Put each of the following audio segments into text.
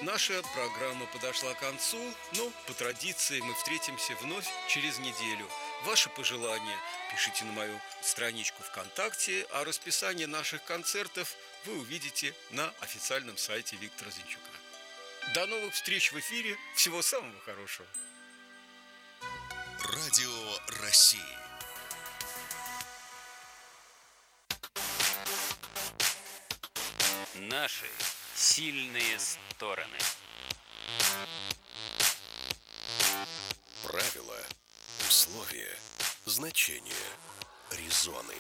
Наша программа подошла к концу, но по традиции мы встретимся вновь через неделю. Ваши пожелания пишите на мою страничку ВКонтакте, а расписание наших концертов вы увидите на официальном сайте Виктора Зинчука. До новых встреч в эфире. Всего самого хорошего. Радио России. Наши сильные стороны. Правила, условия, значения, резоны.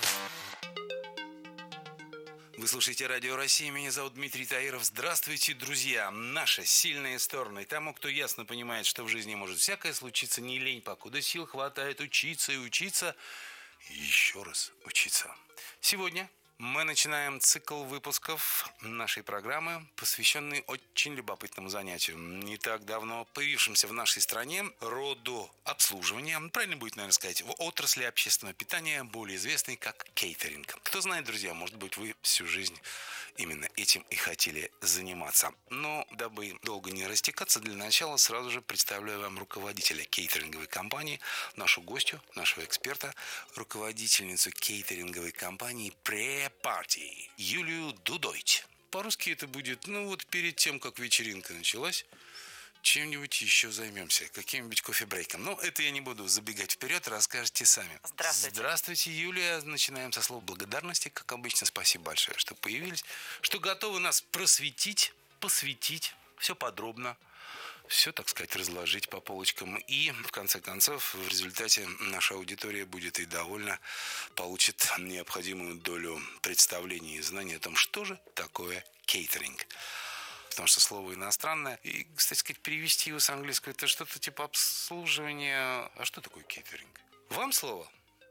Вы слушаете Радио России, меня зовут Дмитрий Таиров. Здравствуйте, друзья! Наши сильные стороны. Тому, кто ясно понимает, что в жизни может всякое случиться, не лень, покуда сил хватает учиться и учиться, и еще раз учиться. Сегодня мы начинаем цикл выпусков нашей программы, посвященный очень любопытному занятию, не так давно появившемуся в нашей стране роду обслуживания, правильно будет, наверное, сказать, в отрасли общественного питания, более известный как кейтеринг. Кто знает, друзья, может быть, вы всю жизнь именно этим и хотели заниматься. Но, дабы долго не растекаться, для начала сразу же представляю вам руководителя кейтеринговой компании, нашу гостью, нашего эксперта, руководительницу кейтеринговой компании Pre-Party Юлию Дудойч. По-русски это будет, перед тем, как вечеринка началась, чем-нибудь еще займемся, каким-нибудь кофе-брейком. Но это я не буду забегать вперед, расскажете сами. Здравствуйте. Здравствуйте, Юлия. Начинаем со слов благодарности. Как обычно, спасибо большое, что появились, что готовы нас просветить, посвятить, все подробно, все, так сказать, разложить по полочкам. И, в конце концов, в результате наша аудитория будет и довольна, получит необходимую долю представлений и знаний о том, что же такое кейтеринг. Потому что слово иностранное. И, кстати сказать, перевести его с английского, это что-то типа обслуживания. А что такое кейтеринг? Вам слово?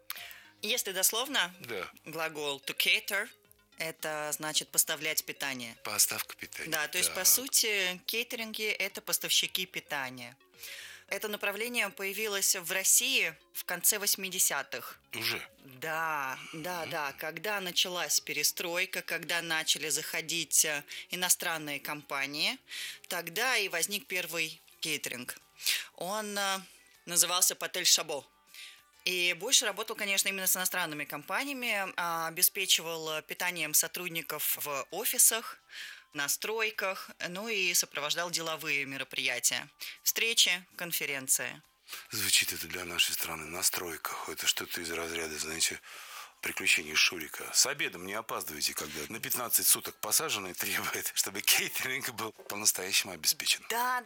Если дословно, Да. глагол to cater – это значит поставлять питание. Поставка питания. Да, то есть, по сути, кейтеринги – это поставщики питания. Это направление появилось в России в конце 80-х. Уже? Да, когда началась перестройка, когда начали заходить иностранные компании, тогда и возник первый кейтеринг. Он назывался «Потель Шабо». И больше работал, конечно, именно с иностранными компаниями, обеспечивал питанием сотрудников в офисах, на стройках, и сопровождал деловые мероприятия, встречи, конференции. Звучит это для нашей страны на стройках. Это что-то из разряда, знаете, приключений Шурика. С обедом не опаздывайте, когда на 15 суток посаженный требует, чтобы кейтеринг был по-настоящему обеспечен.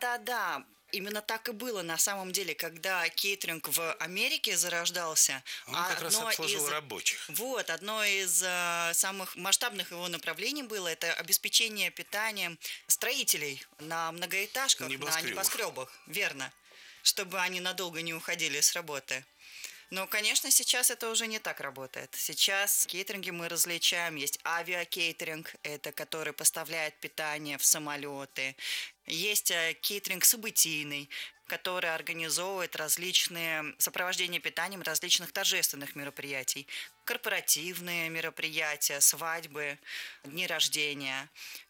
Да. Именно так и было на самом деле, когда кейтеринг в Америке зарождался. Он как раз обслуживал рабочих. Вот, одно из самых масштабных его направлений было это обеспечение питанием строителей на многоэтажках, на небоскребах, верно, чтобы они надолго не уходили с работы. Но, конечно, сейчас это уже не так работает. Сейчас в кейтеринге мы различаем. Есть авиакейтеринг, это который поставляет питание в самолеты. Есть кейтеринг событийный, который организовывает различные сопровождения питанием различных торжественных мероприятий. Корпоративные мероприятия, свадьбы, дни рождения.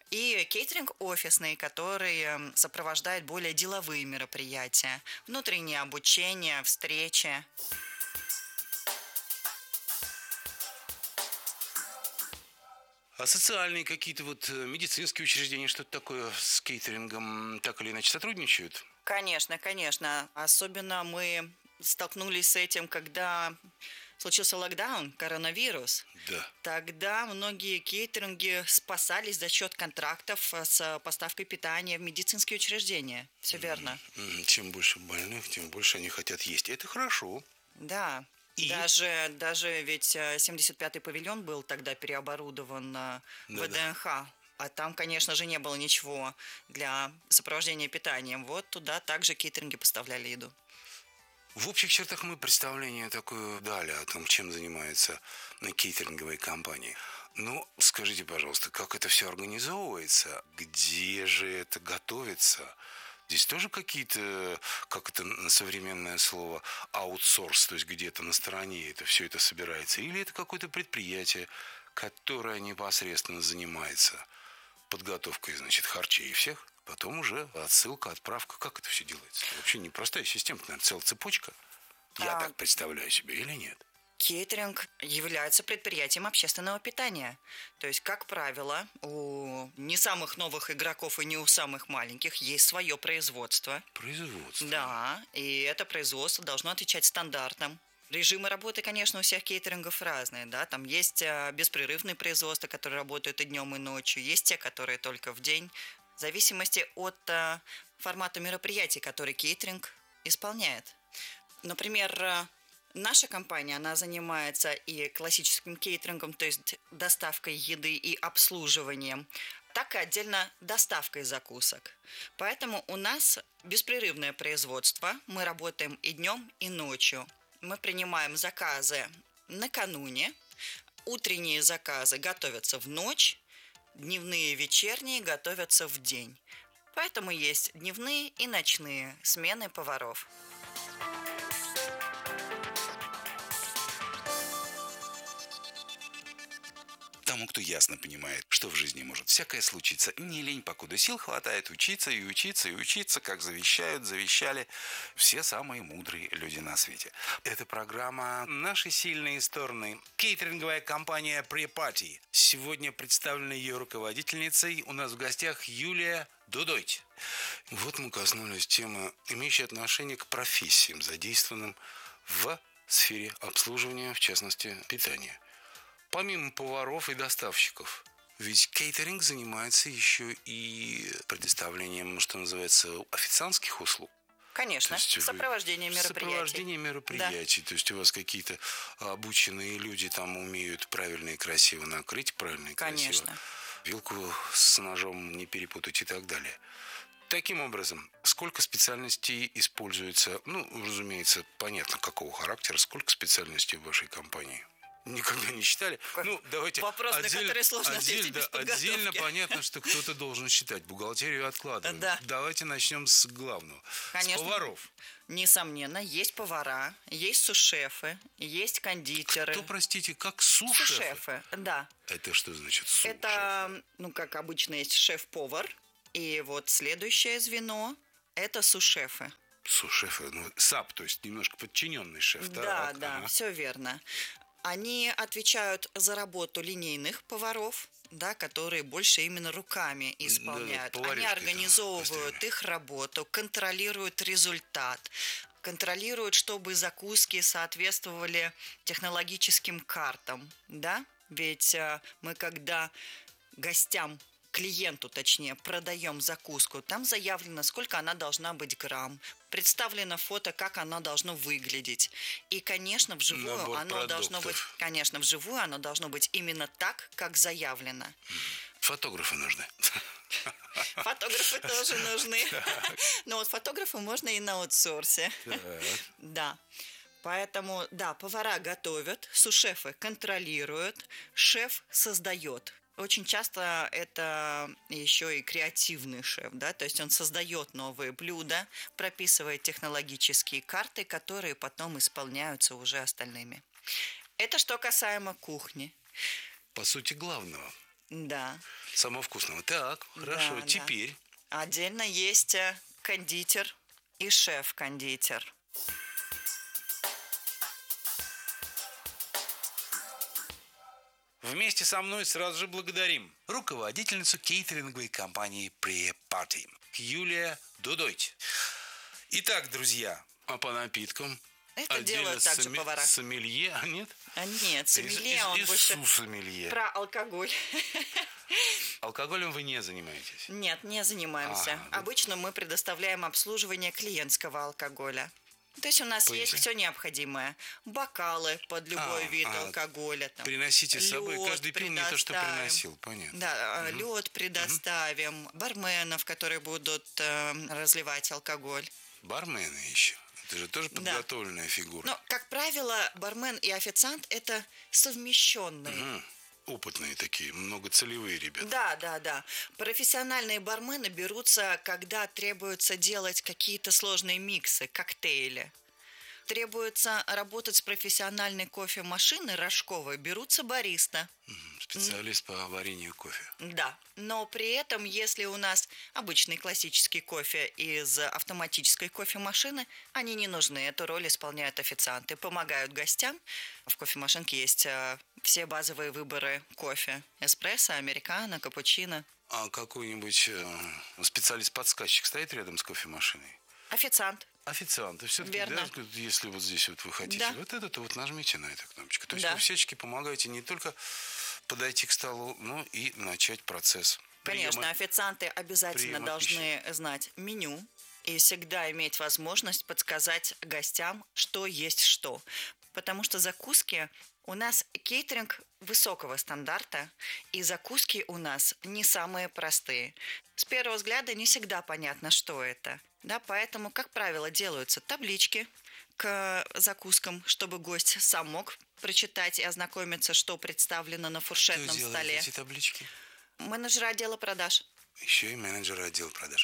И кейтеринг офисный, который сопровождает более деловые мероприятия. Внутреннее обучение, встречи. А социальные какие-то медицинские учреждения, что-то такое с кейтерингом так или иначе сотрудничают? Конечно. Особенно мы столкнулись с этим, когда случился локдаун, коронавирус. Да. Тогда многие кейтеринги спасались за счет контрактов с поставкой питания в медицинские учреждения. Все верно. Чем больше больных, тем больше они хотят есть. Это хорошо. Да. И? Даже ведь 75-й павильон был тогда переоборудован в ВДНХ. А там, конечно же, не было ничего для сопровождения питанием. Вот туда также кейтеринги поставляли еду. В общих чертах мы представление такое дали о том, чем занимаются кейтеринговые компании. Скажите, пожалуйста, как это все организовывается? Где же это готовится? Здесь тоже какие-то, как это современное слово, аутсорс, то есть где-то на стороне это все это собирается? Или это какое-то предприятие, которое непосредственно занимается подготовкой, харчей всех Потом уже отсылка, отправка. Как это все делается? Вообще непростая система, наверное, целая цепочка. Я так представляю себе или нет? Кейтеринг является предприятием общественного питания. То есть, как правило, у не самых новых игроков и не у самых маленьких есть свое производство. Производство. Да, и это производство должно отвечать стандартам. Режимы работы, конечно, у всех кейтерингов разные, да, там есть беспрерывные производства, которые работают и днем, и ночью, есть те, которые только в день, в зависимости от формата мероприятий, который кейтеринг исполняет. Например, наша компания, она занимается и классическим кейтерингом, то есть доставкой еды и обслуживанием, так и отдельно доставкой закусок. Поэтому у нас беспрерывное производство, мы работаем и днем, и ночью. Мы принимаем заказы накануне, утренние заказы готовятся в ночь, дневные, вечерние готовятся в день. Поэтому есть дневные и ночные смены поваров. Тому, кто ясно понимает, что в жизни может всякое случиться, не лень, покуда сил хватает учиться и учиться и учиться, как завещали все самые мудрые люди на свете. Это программа «Наши сильные стороны». Кейтеринговая компания Pre-Party. Сегодня представлена ее руководительницей. У нас в гостях Юлия Дудойт. Вот мы коснулись темы, имеющей отношение к профессиям, задействованным в сфере обслуживания, в частности, питания. Помимо поваров и доставщиков, ведь кейтеринг занимается еще и предоставлением, что называется, официантских услуг. Конечно, сопровождение мероприятий. Сопровождение мероприятий. Да. То есть у вас какие-то обученные люди там умеют правильно и красиво накрыть, правильно и Конечно. красиво. Вилку с ножом не перепутать и так далее. Таким образом, сколько специальностей используется, разумеется, понятно, какого характера, сколько специальностей в вашей компании? Никогда не считали? Давайте вопрос, на который сложно ответить без подготовки. Отдельно понятно, что кто-то должен считать. Бухгалтерию откладываем. Да. Давайте начнем с главного. Конечно. С поваров. Несомненно, есть повара, есть сушефы, есть кондитеры. Кто, простите, как сушефы? Сушефы, да. Это что значит сушефы? Это, как обычно, есть шеф-повар. И вот следующее звено – это сушефы. Сушефы, САП, то есть немножко подчиненный шеф. Да, все верно. Они отвечают за работу линейных поваров, да, которые больше именно руками исполняют. Они организовывают их работу, контролируют результат, контролируют, чтобы закуски соответствовали технологическим картам. Да? Ведь мы, когда клиенту, точнее, продаем закуску, там заявлено, сколько она должна быть грамм, представлено фото, как она должна выглядеть. И, конечно, вживую оно должно быть именно так, как заявлено. Фотографы нужны. Фотографы тоже нужны. Но вот фотографы можно и на аутсорсе. Да. Поэтому, да, повара готовят, сушефы контролируют, шеф создает. Очень часто это еще и креативный шеф, да, то есть он создает новые блюда, прописывает технологические карты, которые потом исполняются уже остальными. Это что касаемо кухни. По сути, главного. Да. Самого вкусного. Так, хорошо, да, теперь. Да. Отдельно есть кондитер и шеф-кондитер. Вместе со мной сразу же благодарим руководительницу кейтеринговой компании Pre-Party Юлия Дудойт. Итак, друзья, а по напиткам? Это делают также повара. Сомелье, нет? Нет, сомелье, он больше сомелье. Про алкоголь. Алкоголем вы не занимаетесь? Нет, не занимаемся. Обычно мы предоставляем обслуживание клиентского алкоголя. То есть у нас есть все необходимое. Бокалы под любой вид алкоголя. Там, приносите с собой. Каждый пил не то, что приносил. Понятно. Да, лед предоставим. Барменов, которые будут разливать алкоголь. Бармены еще? Это же тоже подготовленная фигура. Но, как правило, бармен и официант – это совмещенные. Опытные такие, многоцелевые ребята. Да. Профессиональные бармены берутся, когда требуется делать какие-то сложные миксы, коктейли. требуется работать с профессиональной кофемашиной рожковой, берутся бариста. Специалист по варенью кофе. Да, но при этом, если у нас обычный классический кофе из автоматической кофемашины, они не нужны. Эту роль исполняют официанты, помогают гостям. В кофемашинке есть все базовые выборы кофе. Эспрессо, американо, капучино. А какой-нибудь специалист-подсказчик стоит рядом с кофемашиной? Официант. Официант. И все-таки, Верно. да, если вот здесь вот вы хотите вот это, то вот нажмите на эту кнопочку. То есть Да. вы всячески помогаете не только подойти к столу, но и начать процесс. Конечно, официанты обязательно приема должны знать меню и всегда иметь возможность подсказать гостям, что есть что. Потому что закуски у нас кейтеринг высокого стандарта, и закуски у нас не самые простые. С первого взгляда не всегда понятно, что это. Да, поэтому, как правило, делаются таблички к закускам, чтобы гость сам мог прочитать и ознакомиться, что представлено на фуршетном Кто делает столе. эти таблички? Менеджер отдела продаж. Еще и менеджер отдела продаж.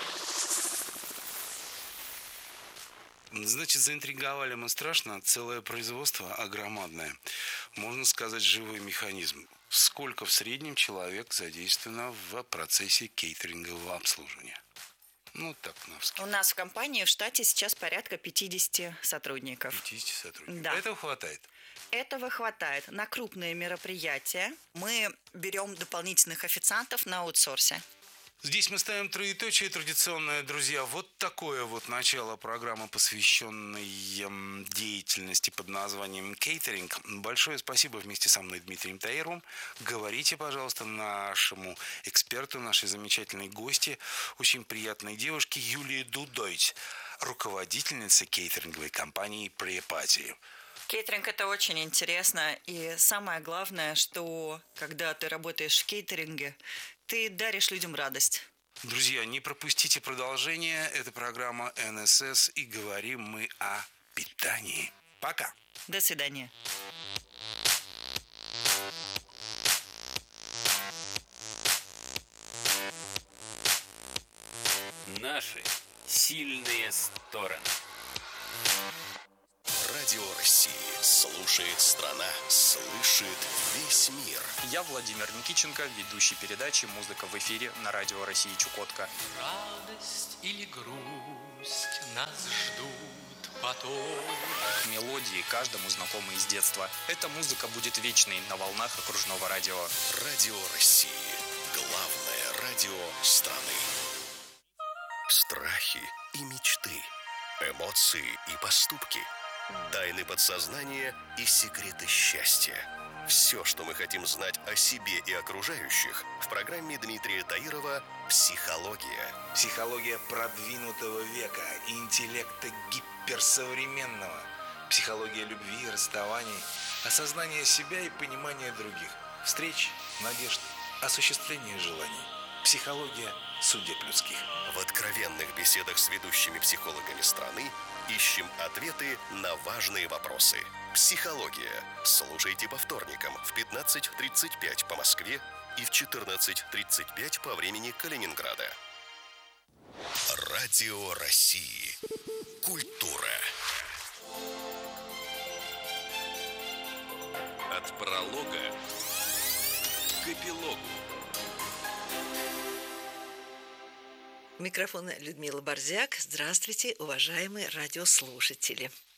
Значит, заинтриговали мы страшно. Целое производство огромадное. Можно сказать, живой механизм. Сколько в среднем человек задействовано в процессе кейтерингового обслуживания? Ну, так, навскидку. У нас в компании в штате сейчас порядка 50 сотрудников. 50 сотрудников. Да. Этого хватает. Этого хватает. На крупные мероприятия мы берем дополнительных официантов на аутсорсе. Здесь мы ставим троеточие традиционное, друзья. Вот такое вот начало программы, посвященной деятельности под названием кейтеринг. Большое спасибо вместе со мной, Дмитрием Таировым. Говорите, пожалуйста, нашему эксперту, нашей замечательной гости, очень приятной девушке Юлии Дудойц, руководительнице кейтеринговой компании «Препати». Кейтеринг – это очень интересно. И самое главное, что когда ты работаешь в кейтеринге, ты даришь людям радость. Друзья, не пропустите продолжение. Это программа НСС, и говорим мы о питании. Пока. До свидания. Наши сильные стороны. Радио России. Слушает страна. Слышит весь мир. Я Владимир Никиченко, ведущий передачи «Музыка в эфире» на Радио России Чукотка. Радость или грусть нас ждут потом. Мелодии каждому знакомы из детства. Эта музыка будет вечной на волнах окружного радио. Радио России. Главное радио страны. Страхи и мечты. Эмоции и поступки. Тайны подсознания и секреты счастья. Все, что мы хотим знать о себе и окружающих, в программе Дмитрия Таирова «Психология». Психология продвинутого века, интеллекта гиперсовременного. Психология любви, расставаний, осознания себя и понимания других. Встреч, надежд, осуществления желаний. Психология судеб людских. В откровенных беседах с ведущими психологами страны ищем ответы на важные вопросы. Психология. Слушайте по вторникам в 15:35 по Москве и в 14:35 по времени Калининграда. Радио России. Культура. От пролога к эпилогу. Микрофон Людмила Борзяк. Здравствуйте, уважаемые радиослушатели.